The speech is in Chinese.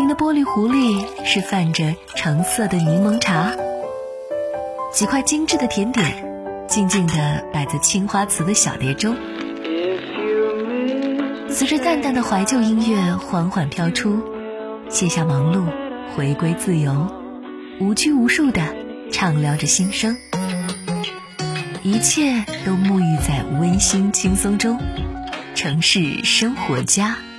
的玻璃壶里是泛着橙色的柠檬茶，几块精致的甜点静静地摆在青花瓷的小碟中，随着淡淡的怀旧音乐缓缓飘出，卸下忙碌，回归自由，无拘无束地畅聊着心声，一切都沐浴在温馨轻松中。城市生活家。